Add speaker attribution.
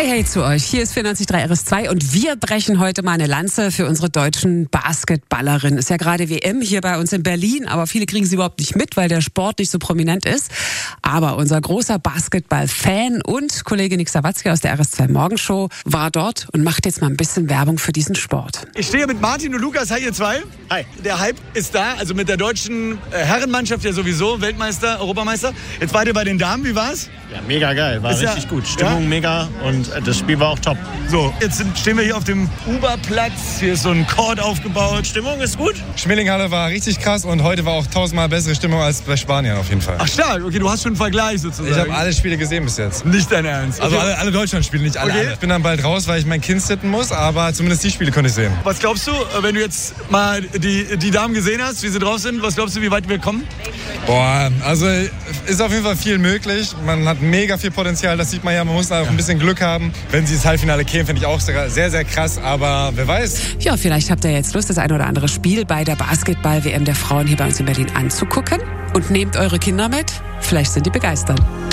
Speaker 1: Hey, hey zu euch. Hier ist 94.3 RS2 und wir brechen heute mal eine Lanze für unsere deutschen Basketballerinnen. Ist ja gerade WM hier bei uns in Berlin, aber viele kriegen sie überhaupt nicht mit, weil der Sport nicht so prominent ist. Aber unser großer Basketball-Fan und Kollege Nick Sawatzki aus der RS2 Morgenshow war dort und macht jetzt mal ein bisschen Werbung für diesen Sport.
Speaker 2: Ich stehe mit Martin und Lukas. Hi, ihr zwei.
Speaker 3: Hi.
Speaker 2: Der Hype ist da, also mit der deutschen Herrenmannschaft ja sowieso, Weltmeister, Europameister. Jetzt wart ihr bei den Damen, wie war's?
Speaker 3: Ja, mega geil, war
Speaker 2: Ist
Speaker 3: richtig gut. Stimmung mega und das Spiel war auch top.
Speaker 2: So, jetzt stehen wir hier auf dem Uberplatz. Hier ist so ein Court aufgebaut.
Speaker 3: Stimmung ist gut.
Speaker 4: Schmillinghalle war richtig krass und heute war auch 1000-mal bessere Stimmung als bei Spaniern auf jeden Fall.
Speaker 2: Ach stark, okay, du hast schon einen Vergleich sozusagen.
Speaker 4: Ich habe alle Spiele gesehen bis jetzt.
Speaker 2: Nicht dein Ernst?
Speaker 4: Also
Speaker 2: Okay.
Speaker 4: alle Deutschlandspiele, nicht alle.
Speaker 2: Okay.
Speaker 4: Ich bin dann bald raus, weil ich mein Kind sitten muss, aber zumindest die Spiele konnte ich sehen.
Speaker 2: Was glaubst du, wenn du jetzt mal die Damen gesehen hast, wie sie drauf sind, was glaubst du, wie weit wir kommen?
Speaker 4: Boah, also ist auf jeden Fall viel möglich. Man hat mega viel Potenzial, das sieht man ja. Man muss auch ein bisschen Glück haben. Wenn sie ins Halbfinale kämen, finde ich auch sehr, sehr krass, aber wer weiß.
Speaker 1: Ja, vielleicht habt ihr jetzt Lust, das ein oder andere Spiel bei der Basketball-WM der Frauen hier bei uns in Berlin anzugucken und nehmt eure Kinder mit. Vielleicht sind die begeistert.